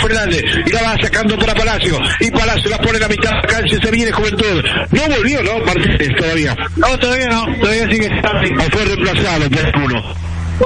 Fernández, y la va sacando para Palacio, y Palacio la pone en la mitad de la cancha, se viene Juventud. No volvió, ¿no? Martínez todavía. No, todavía sigue estando. O fue reemplazado por uno.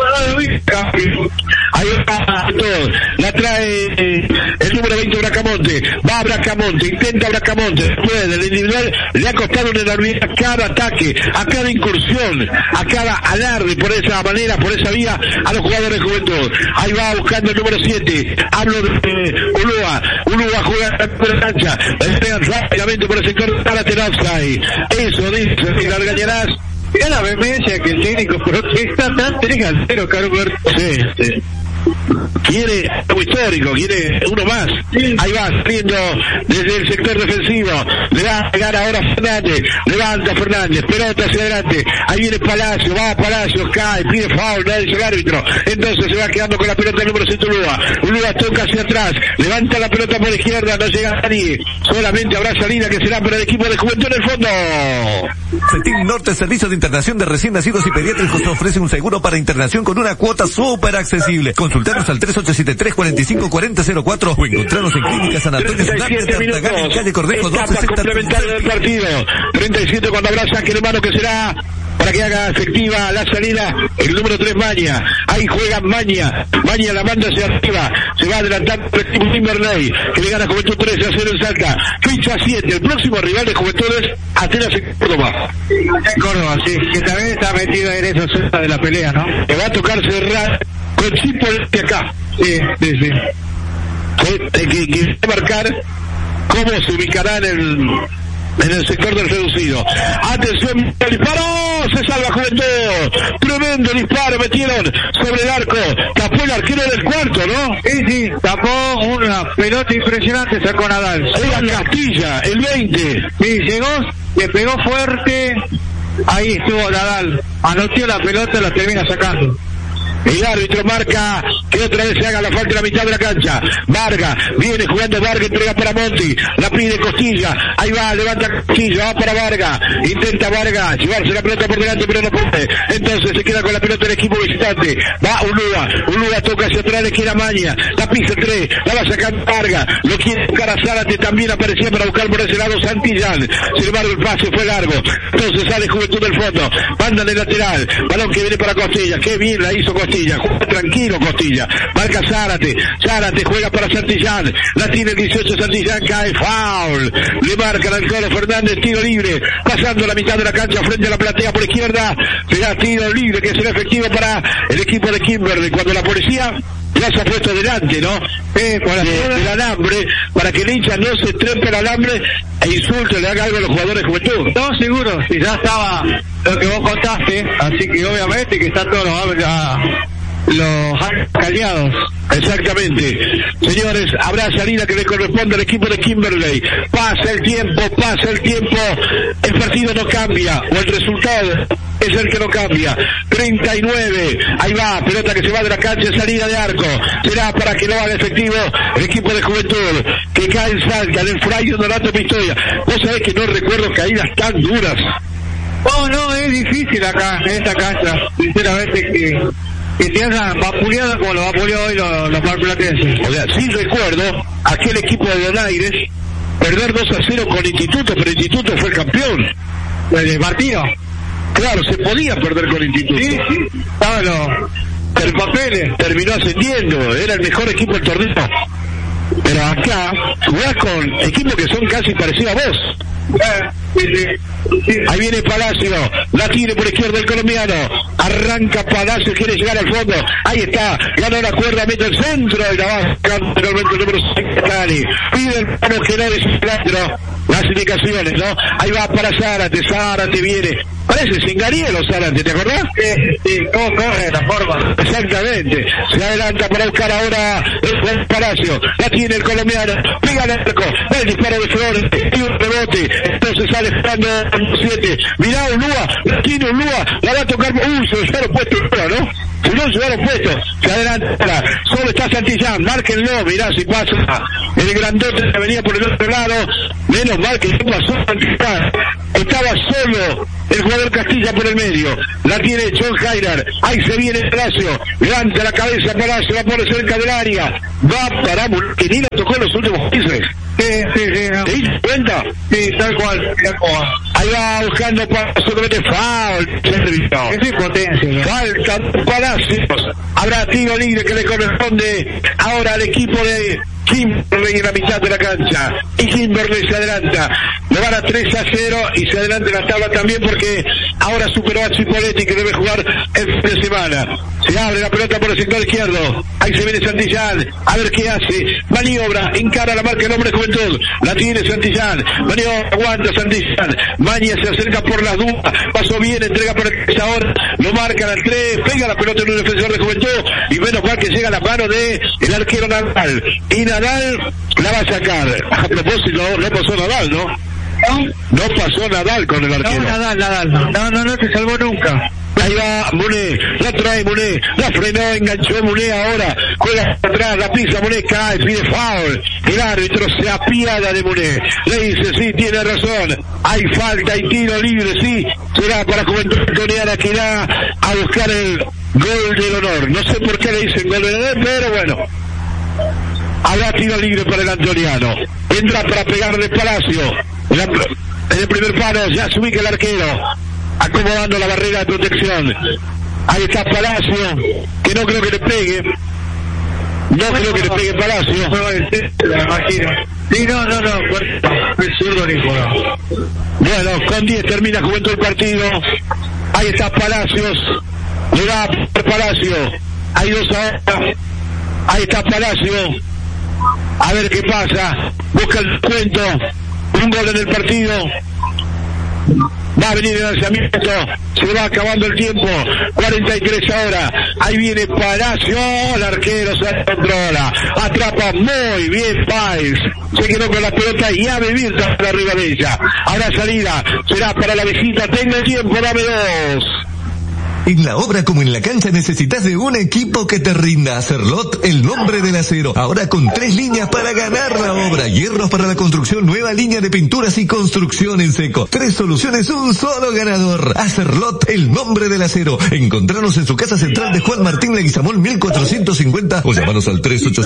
Ahí va todo, la trae el número 20 Bracamonte, va Bracamonte, intenta Bracamonte, puede, el individual le ha costado una enormidad a cada ataque, a cada incursión, a cada alarde por esa manera, por esa vía a los jugadores de Juventud. Ahí va buscando el número 7, hablo de Ulúa juega en la cancha, entregan rápidamente por el sector para Tenovsky, eso dice Gargañarás. Mira la vehemencia que el técnico protesta tan 3-0, Carlos. Sí. Quiere algo histórico, quiere uno más. Sí. Ahí va saliendo desde el sector defensivo. Le va a pegar ahora Fernández. Levanta Fernández, pelota hacia adelante. Ahí viene Palacio, va Palacio, cae, pide foul, no dice el árbitro. Entonces se va quedando con la pelota el número 7 Ulúa. Ulúa toca hacia atrás, levanta la pelota por izquierda, no llega a nadie. Solamente habrá salida que será para el equipo de Juventud en el fondo. Cetin Norte, Servicio de Internación de Recién Nacidos y Pediátricos, te ofrece un seguro para internación con una cuota súper accesible. Consultarnos al 3873-454004 o encontrarnos en Clínica San Antonio Ciudad de Tartagal, en calle Cornejo 260. Complementario del partido. 37 cuando habrá saque de mano que será para que haga efectiva la salida el número 3 Maña. Ahí juega Maña la manda hacia arriba, se va adelantando el equipo Timberley que le gana Juventud 13-0 en Salta. Ficha 7, el próximo rival de Juventud es Atenas en Córdoba. En Córdoba, sí, que también está metido en eso de la pelea, ¿no? Le va a tocar cerrar con Chipo de acá. Sí. Que marcar cómo se ubicará en el sector del reducido. Atención, el disparo, se salva Juventud. Tremendo disparo metieron sobre el arco. Tapó el arquero del cuarto, ¿no? Sí, tapó una pelota impresionante, sacó Nadal. Era Castilla, el 20. Sí, llegó, le pegó fuerte. Ahí estuvo Nadal. Anotó la pelota, la termina sacando. El árbitro marca que otra vez se haga la falta en la mitad de la cancha. Vargas, viene jugando Vargas, entrega para Monti, la pide Costilla, ahí va, levanta Costilla, va para Vargas, intenta Vargas llevarse la pelota por delante pero no puede, entonces se queda con la pelota el equipo visitante, va Ulúa toca hacia atrás, le queda Maña, la pisa 3, la va sacando Vargas, lo quiere buscar a Zárate, también aparecía para buscar por ese lado Santillán, sin embargo el pase fue largo, entonces sale Juventud del fondo, manda de lateral, balón que viene para Costilla, qué bien la hizo Costilla, juega tranquilo Costilla, marca Zárate juega para Santillán, la tiene el 18 Santillán, cae foul, le marcan al Colo Fernández, tiro libre, pasando la mitad de la cancha frente a la platea por izquierda, será tiro libre que será efectivo para el equipo de Kimberley, cuando la policía ya se ha puesto delante, ¿no? Del alambre, para que el hincha no se trepe el alambre e insulte, le haga algo a los jugadores de Juventud. No, seguro, si ya estaba lo que vos contaste, así que obviamente que están todos los caldeados. Exactamente. Señores, habrá salida que le corresponde al equipo de Kimberley. Pasa el tiempo, el partido no cambia, o el resultado es el que no cambia. 39, ahí va, pelota que se va de la cancha, salida de arco. Será para que lo haga efectivo el equipo de Juventud, que cae en Salta, en el Fray Donato Pistoia. Vos sabés que no recuerdo caídas tan duras. No, es difícil acá, en esta cancha, sinceramente que te hagan vapuleado como lo vapuleó hoy los marplatenses. O sea, sí recuerdo aquel equipo de Donaires perder 2-0 con Instituto, pero Instituto fue el campeón. ¿El partido? Claro, se podía perder con Instituto. Sí, estaban los papeles. Terminó ascendiendo, era el mejor equipo del torneo. Pero acá jugás con equipos que son casi parecidos a vos. Sí. Ahí viene Palacio, la tiene por izquierda el colombiano, arranca Palacio, quiere llegar al fondo, ahí está, ganó la cuerda, mete el centro y la va finalmente el número 6 Cali, pide el mano que no es el centro, las indicaciones, ¿no? Ahí va para Zárate viene, parece Singarielo Zárate, ¿te acordás? Sí, cómo corre la forma. Exactamente, se adelanta para buscar ahora el Palacio, la tiene el colombiano, pega el arco, el disparo de Flores, y un rebote, entonces sale esperando 7, mirá Ulúa, la tiene Ulúa, la va a tocar, se lo llevaron puesto, ¿no? Si no se llevaron puesto, se adelanta, solo está Santillán, márquenlo, mirá si pasa el grandote que venía por el otro lado, Menos mal que no pasó Santillán. Estaba solo el jugador Castilla por el medio. La tiene John Jainer. Ahí se viene Palacio. Levanta la cabeza Palacio, la pone cerca del área. Va para que ni la tocó en los últimos meses. Sí, no. ¿Te diste cuenta? Sí, tal cual. Ahí va buscando Palacio, comete foul. Eso es potencia, ¿no? Falta Palacios. Habrá tiro libre que le corresponde ahora al equipo de Kimberley en la mitad de la cancha. Y Kimberley se adelanta. Lo van a 3-0 y se adelanta en la tabla también porque ahora superó a Chipoletti que debe jugar el fin de semana. Se abre la pelota por el sector izquierdo. Ahí se viene Santillán. A ver qué hace. Maniobra. Encara la marca el hombre Juventud. La tiene Santillán. Maniobra. Aguanta Santillán. Maña se acerca por las dudas. Pasó bien. Entrega por el 3 ahora. Lo marcan al 3. Pega la pelota en un defensor de Juventud. Y menos mal que llega a la mano de el arquero Nadal. Y Nadal la va a sacar. A propósito, no pasó Nadal, ¿no? No pasó Nadal con el arquero. No, Nadal. No te salvó nunca. Ahí va Muné, la trae Muné, la frenó, enganchó Muné ahora, juega atrás, la pisa Muné, cae, pide foul, el árbitro se apiada de Muné, le dice sí, tiene razón, hay falta, hay tiro libre, sí, será para Juventud Antoniana que irá a buscar el gol del honor, no sé por qué le dicen gol del honor, pero bueno, habrá tiro libre para el antoniano, entra para pegarle Palacio, en el primer palo ya se ubica el arquero, acomodando la barrera de protección. Ahí está Palacio, que no creo que le pegue. No creo que le pegue Palacio. Me imagino. Sí, no. Es zurdo Nicolás. Bueno, con 10 termina Juventud el partido. Ahí está Palacios. Le da por Palacio. Hay 2 ahora. Ahí está Palacio. A ver qué pasa. Busca el cuento. Un gol en el partido. Va a venir el lanzamiento, se va acabando el tiempo, 43 ahora, ahí viene Palacio, el arquero se controla, atrapa muy bien Páez, se quedó con la pelota y a vivir arriba de ella, ahora salida, será para la visita, tengo el tiempo, dame 2. En la obra como en la cancha necesitas de un equipo que te rinda. Acerlot, el nombre del acero. Ahora con 3 líneas para ganar la obra. Hierros para la construcción, nueva línea de pinturas y construcción en seco. 3 soluciones, un solo ganador. Acerlot, el nombre del acero. Encontranos en su casa central de Juan Martín Leguizamón 1450 o llamanos al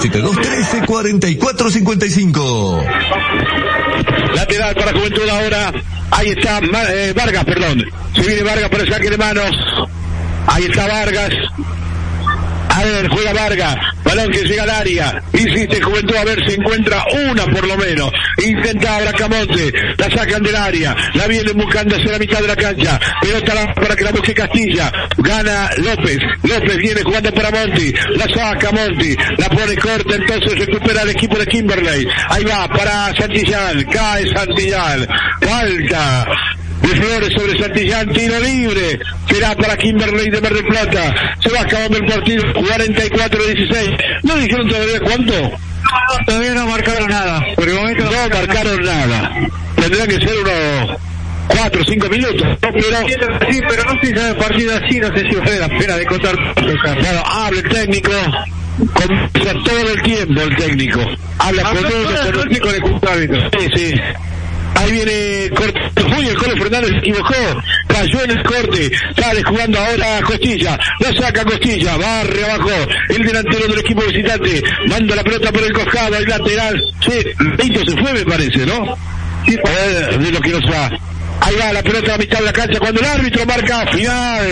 3872-134455. Lateral para Juventud ahora. Ahí está Vargas, perdón. Se viene Vargas para el saque de manos. Ahí está Vargas. A ver, juega Vargas. Balón que llega al área. Insiste Juventud, a ver si encuentra una por lo menos. Intenta Bracamonte. La sacan del área. La vienen buscando hacia la mitad de la cancha. Pelota para que la busque Castilla. Gana López. López viene jugando para Monti. La saca Monti. La pone corta, entonces recupera el equipo de Kimberley. Ahí va para Santillán. Cae Santillán. Falta de Flores sobre Santillán, tiro libre, será para Kimberley de Mar del Plata, se va acabando el partido, 44-16, ¿no dijeron todavía cuánto? No, todavía no marcaron nada, por el momento no marcaron nada, tendrán que ser unos 4 o 5 minutos, ¿no? Sí, pero no sé si el partido así, no sé si vale la pena de contar. Bueno, habla el técnico, comienza todo el tiempo el técnico, habla con uno, con el árbitro. Sí. Ahí viene corte, uy, el Cole Fernández se equivocó, cayó en el corte, sale jugando ahora Costilla, la saca Costilla, barre abajo, el delantero del equipo visitante, manda la pelota por el costado, el lateral, sí, Leito se fue me parece, ¿no? Sí, de lo que nos va. Ahí va la pelota a mitad de la cancha cuando el árbitro marca final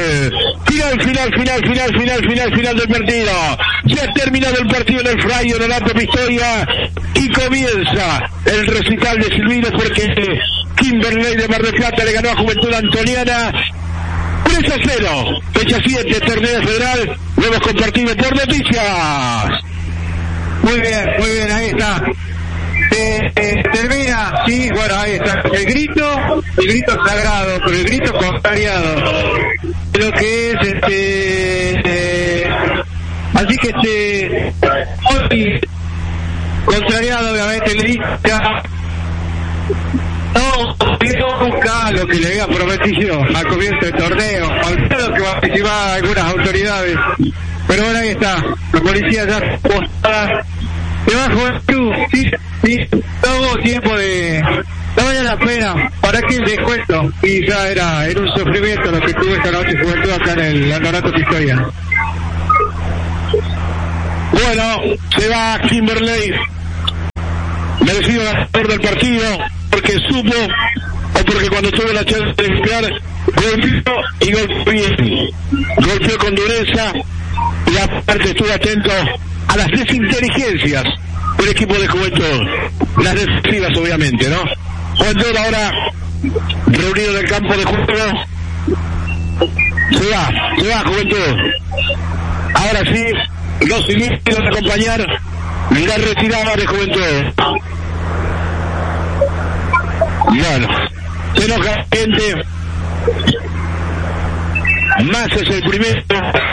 del partido. Ya ha terminado el partido en el Fray Honorato Pistoia y comienza el recital de Silvino porque Kimberley de Mar del Plata le ganó a Juventud Antoniana 3-0. Fecha 7, torneo federal. Lo hemos compartido por noticias. Muy bien, ahí está. Termina, sí, bueno, ahí está, el grito sagrado, pero el grito contrariado, lo que es así que hoy, contrariado obviamente le dice, no, nunca lo que le había prometido al comienzo del torneo, al menos que va a participar algunas autoridades, pero bueno, ahí está, la policía ya postada. Se va a jugar tú, sí, no hubo tiempo de no vale la pena. ¿Para qué el descuento? Y ya era un sufrimiento lo que tuve esta noche Juventud acá en el Campeonato Pistoia. Bueno, se va Kimberley, merecido ganador del partido, porque supo, o porque cuando tuvo la chance de limpiar, golpeó y golpeó bien, golpeó con dureza, y aparte estuvo atento a las desinteligencias del equipo de Juventud, las defensivas obviamente, ¿no? Juventud ahora reunido en el campo de juego, se va Juventud, ahora sí, los inicios a acompañar la retirada de Juventud. Bueno, se enoja la gente, más es el primero,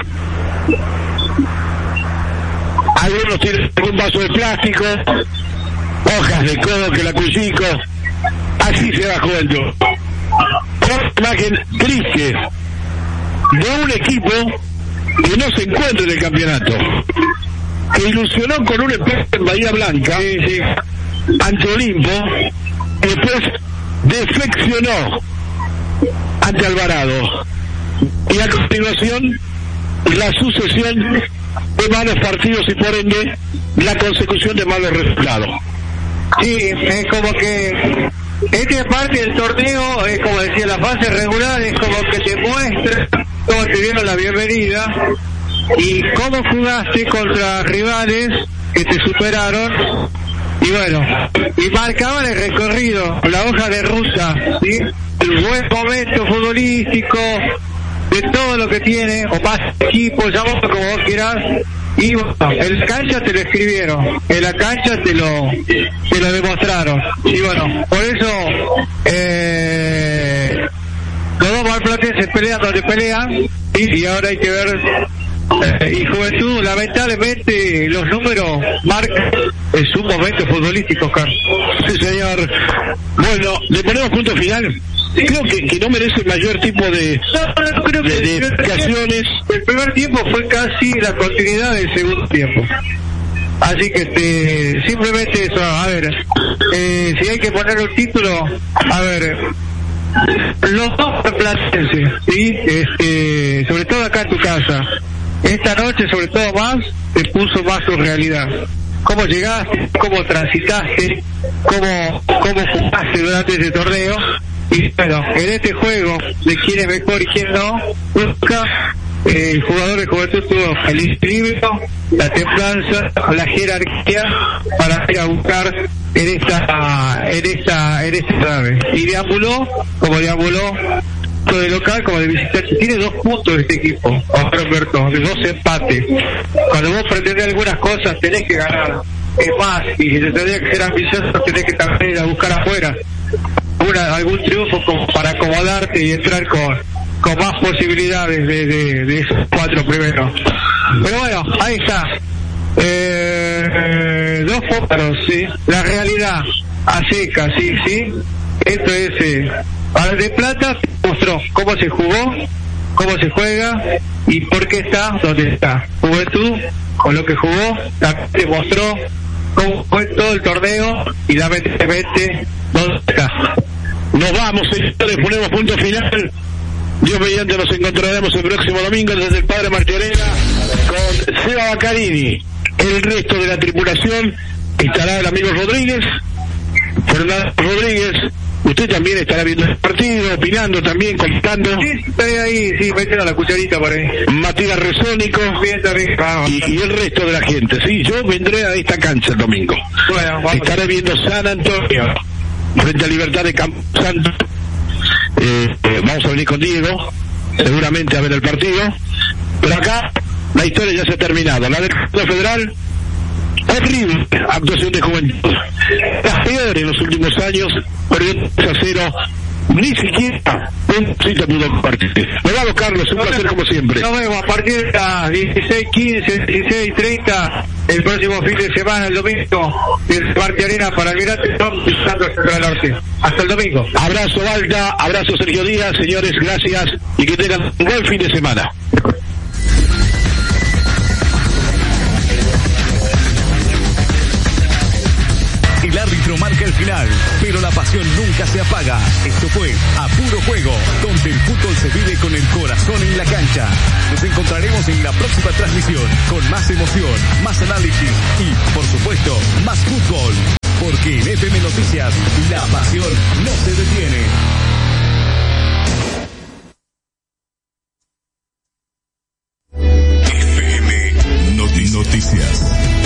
algunos tienen un vaso de plástico, hojas de codo que la cuchico, así se va Juventud. Una imagen triste de un equipo que no se encuentra en el campeonato, que ilusionó con un empate en Bahía Blanca, ante Olimpo, y después defeccionó ante Alvarado, y a continuación la sucesión de malos partidos y por ende la consecución de malos resultados. Sí, es como que esta parte del torneo, es como decía, la fase regular es como que te muestra cómo te dieron la bienvenida y cómo jugaste contra rivales que te superaron, y bueno, y marcaban el recorrido, la hoja de ruta, ¿sí? El buen momento futbolístico de todo lo que tiene, o más equipo, llámalo como vos quieras, y bueno, en la cancha te lo escribieron, en la cancha te lo demostraron, y bueno, por eso los dos marplatenses pelean donde pelean, y ahora hay que ver, y Juventud, lamentablemente los números marcan en su momento futbolístico, Carlos. Sí, señor. Bueno, le ponemos punto final. Creo que no merece mayor tipo de explicaciones. El primer tiempo fue casi la continuidad del segundo tiempo. Así que simplemente eso. A ver, si hay que poner un título, a ver, los dos platenses, ¿sí? Sobre todo acá en tu casa, esta noche sobre todo más te puso más tu realidad. Cómo llegaste, cómo transitaste, cómo jugaste durante ese torneo. Y bueno, en este juego de quién es mejor y quién no, nunca el jugador de Juventud tuvo el equilibrio, la templanza, la jerarquía para ir a buscar en esta trave. Y deambuló de local como de visitante. Tiene 2 puntos este equipo, Roberto, de 2 empates. Cuando vos pretendés algunas cosas tenés que ganar. Es más, y si te tenés que ser ambicioso tenés que también ir a buscar afuera algún triunfo para acomodarte y entrar con más posibilidades de esos 4 primeros. Pero bueno, ahí está. 2 póparos, sí. La realidad a secas, sí. Esto es Mar del Plata mostró cómo se jugó, cómo se juega y por qué está donde está. Juventud, con lo que jugó, también demostró cómo fue todo el torneo y lamentablemente dónde está. Nos vamos, señores, ponemos punto final. Dios mediante nos encontraremos el próximo domingo desde el Padre Martorella con Seba Baccarini. El resto de la tripulación estará el amigo Rodríguez, Fernando Rodríguez. Usted también estará viendo el partido, opinando también, contando. Sí, estaré ahí, sí, metiendo la cucharita por ahí. Matías Resónico y el resto de la gente. Sí, yo vendré a esta cancha el domingo. Bueno, estaré viendo San Antonio frente a Libertad de Campo Santo. Vamos a venir con Diego, seguramente a ver el partido. Pero acá la historia ya se ha terminado. La del Federal, horrible actuación de Juventud, las peores en los últimos años, perdió 3-0, ni siquiera un sitio pudo compartir. Nos vamos, Carlos, un placer como siempre. Nos vemos a partir de las 16:15, 16:30, el próximo fin de semana, el domingo, del Parque Arena para Almirante, visitando el Centro del Norte. Hasta el domingo. Abrazo, Balta, abrazo, Sergio Díaz, señores, gracias, y que tengan un buen fin de semana. El árbitro marca el final, pero la pasión nunca se apaga. Esto fue A Puro Juego, donde el fútbol se vive con el corazón en la cancha. Nos encontraremos en la próxima transmisión con más emoción, más análisis y, por supuesto, más fútbol. Porque en FM Noticias, la pasión no se detiene. FM Noticias.